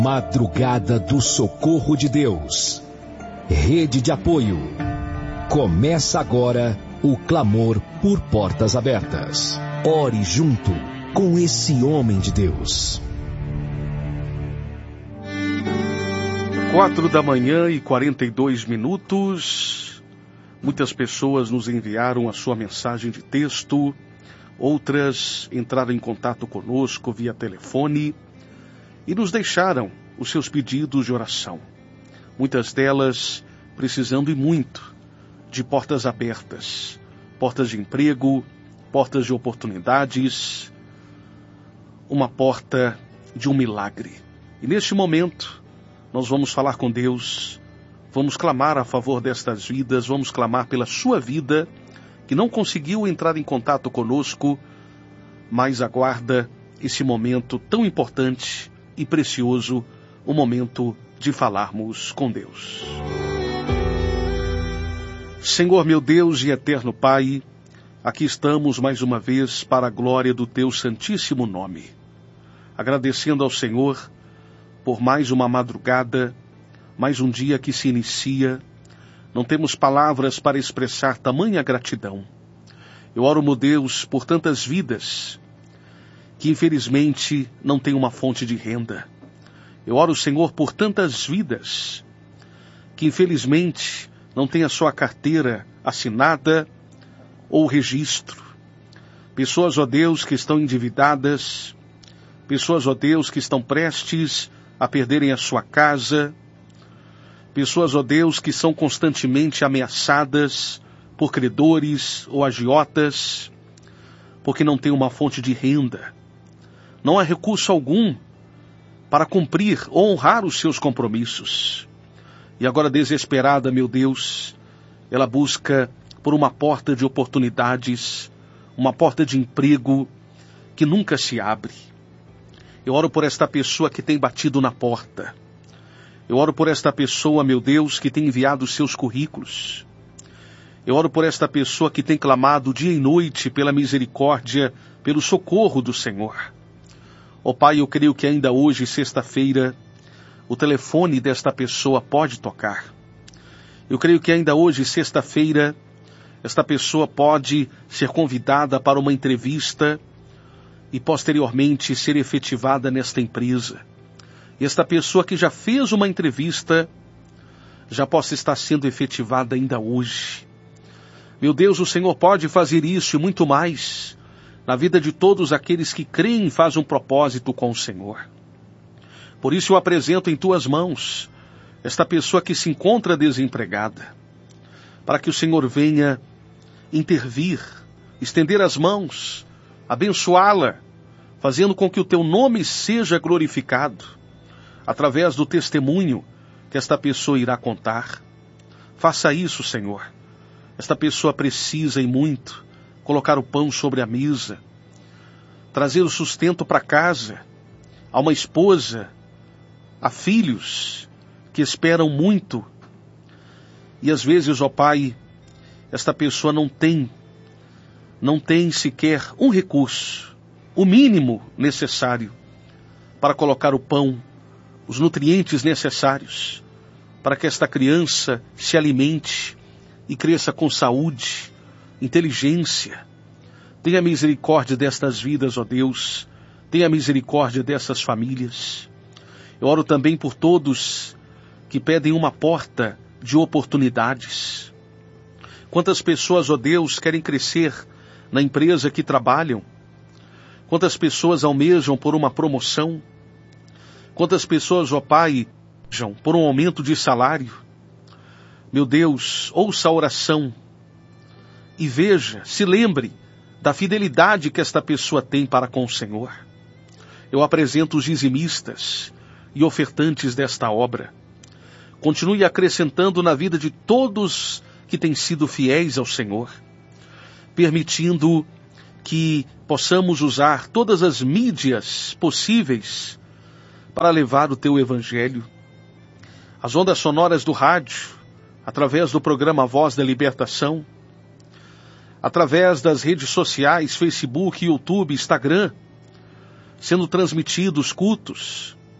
Madrugada do Socorro de Deus. Rede de apoio. Começa agora o clamor por portas abertas. Ore junto com esse homem de Deus. 4h42. Muitas pessoas nos enviaram a sua mensagem de texto. Outras entraram em contato conosco via telefone e nos deixaram os seus pedidos de oração. Muitas delas precisando e muito de portas abertas, portas de emprego, portas de oportunidades, uma porta de um milagre. E neste momento, nós vamos falar com Deus, vamos clamar a favor destas vidas, vamos clamar pela sua vida, que não conseguiu entrar em contato conosco, mas aguarda esse momento tão importante e precioso, o momento de falarmos com Deus. Senhor meu Deus e eterno Pai, aqui estamos mais uma vez para a glória do Teu santíssimo nome, agradecendo ao Senhor por mais uma madrugada, mais um dia que se inicia. Não temos palavras para expressar tamanha gratidão. Eu oro, meu Deus, por tantas vidas que infelizmente não têm uma fonte de renda. Eu oro, Senhor, por tantas vidas que infelizmente não têm a sua carteira assinada ou registro. Pessoas, ó Deus, que estão endividadas. Pessoas, ó Deus, que estão prestes a perderem a sua casa. Pessoas, ó Deus, que são constantemente ameaçadas por credores ou agiotas, porque não têm uma fonte de renda. Não há recurso algum para cumprir ou honrar os seus compromissos. E agora, desesperada, meu Deus, ela busca por uma porta de oportunidades, uma porta de emprego que nunca se abre. Eu oro por esta pessoa que tem batido na porta. Eu oro por esta pessoa, meu Deus, que tem enviado os seus currículos. Eu oro por esta pessoa que tem clamado dia e noite pela misericórdia, pelo socorro do Senhor. Ó Pai, eu creio que ainda hoje, sexta-feira, o telefone desta pessoa pode tocar. Eu creio que ainda hoje, sexta-feira, esta pessoa pode ser convidada para uma entrevista e posteriormente ser efetivada nesta empresa. E esta pessoa que já fez uma entrevista já possa estar sendo efetivada ainda hoje. Meu Deus, o Senhor pode fazer isso e muito mais na vida de todos aqueles que creem e fazem um propósito com o Senhor. Por isso eu apresento em Tuas mãos esta pessoa que se encontra desempregada, para que o Senhor venha intervir, estender as mãos, abençoá-la, fazendo com que o Teu nome seja glorificado, através do testemunho que esta pessoa irá contar. Faça isso, Senhor. Esta pessoa precisa e muito colocar o pão sobre a mesa, trazer o sustento para casa, a uma esposa, a filhos que esperam muito. E às vezes, ó Pai, esta pessoa não tem sequer um recurso, o mínimo necessário para colocar o pão, os nutrientes necessários para que esta criança se alimente e cresça com saúde, inteligência. Tenha misericórdia destas vidas, ó Deus. Tenha misericórdia dessas famílias. Eu oro também por todos que pedem uma porta de oportunidades. Quantas pessoas, ó Deus, querem crescer na empresa que trabalham? Quantas pessoas almejam por uma promoção? Quantas pessoas, ó Pai, almejam por um aumento de salário? Meu Deus, ouça a oração e veja, se lembre da fidelidade que esta pessoa tem para com o Senhor. Eu apresento os dizimistas e ofertantes desta obra. Continue acrescentando na vida de todos que têm sido fiéis ao Senhor, permitindo que possamos usar todas as mídias possíveis para levar o Teu Evangelho. As ondas sonoras do rádio, através do programa Voz da Libertação, através das redes sociais, Facebook, YouTube, Instagram, sendo transmitidos cultos,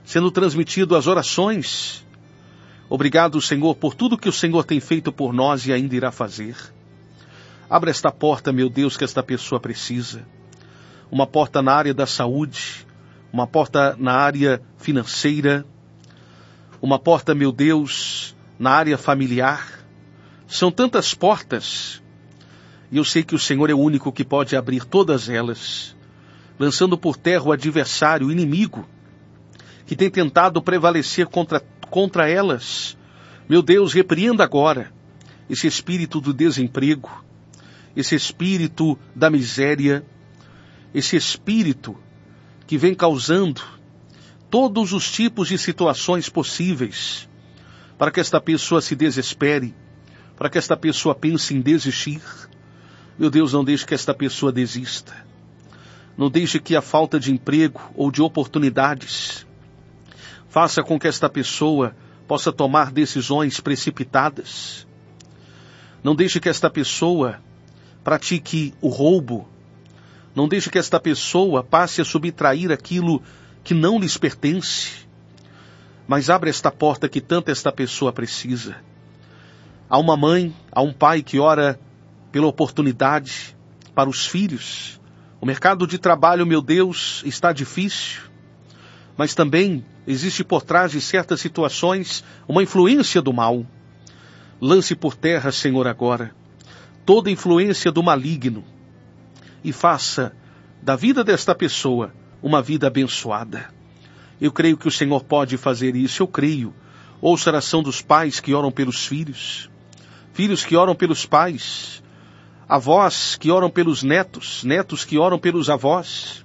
sendo transmitido as orações. Obrigado, Senhor, por tudo que o Senhor tem feito por nós e ainda irá fazer. Abra esta porta, meu Deus, que esta pessoa precisa. Uma porta na área da saúde, uma porta na área financeira, uma porta, meu Deus, na área familiar. São tantas portas, e eu sei que o Senhor é o único que pode abrir todas elas, lançando por terra o adversário, o inimigo, que tem tentado prevalecer contra elas. Meu Deus, repreenda agora esse espírito do desemprego, esse espírito da miséria, esse espírito que vem causando todos os tipos de situações possíveis para que esta pessoa se desespere, para que esta pessoa pense em desistir. Meu Deus, não deixe que esta pessoa desista. Não deixe que a falta de emprego ou de oportunidades faça com que esta pessoa possa tomar decisões precipitadas. Não deixe que esta pessoa pratique o roubo. Não deixe que esta pessoa passe a subtrair aquilo que não lhes pertence. Mas abra esta porta que tanto esta pessoa precisa. Há uma mãe, há um pai que ora pela oportunidade para os filhos. O mercado de trabalho, meu Deus, está difícil. Mas também existe por trás de certas situações uma influência do mal. Lance por terra, Senhor, agora toda influência do maligno e faça da vida desta pessoa uma vida abençoada. Eu creio que o Senhor pode fazer isso, eu creio. Ouça a oração dos pais que oram pelos filhos, filhos que oram pelos pais, avós que oram pelos netos, netos que oram pelos avós.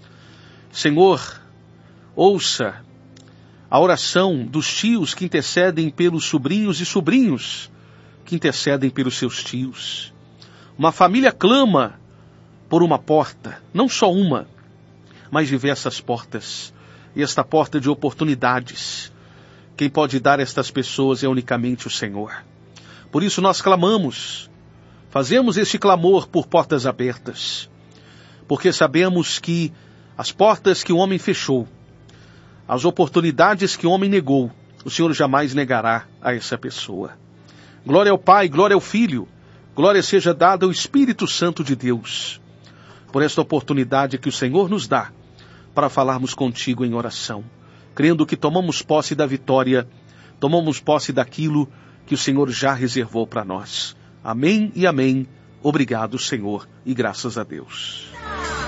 Senhor, ouça a oração dos tios que intercedem pelos sobrinhos e sobrinhos que intercedem pelos seus tios. Uma família clama por uma porta, não só uma, mas diversas portas. E esta porta de oportunidades, quem pode dar a estas pessoas é unicamente o Senhor. Por isso nós clamamos, fazemos este clamor por portas abertas, porque sabemos que as portas que o homem fechou, as oportunidades que o homem negou, o Senhor jamais negará a essa pessoa. Glória ao Pai, glória ao Filho, glória seja dada ao Espírito Santo de Deus, por esta oportunidade que o Senhor nos dá para falarmos contigo em oração, crendo que tomamos posse da vitória, tomamos posse daquilo que o Senhor já reservou para nós. Amém e amém. Obrigado, Senhor, e graças a Deus.